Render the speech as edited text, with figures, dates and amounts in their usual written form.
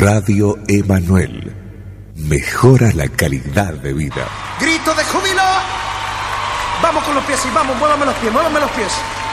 Radio Emanuel. Mejora la calidad de vida. ¡Grito de júbilo! Vamos con los pies y vamos, muévame los pies, muévame los pies.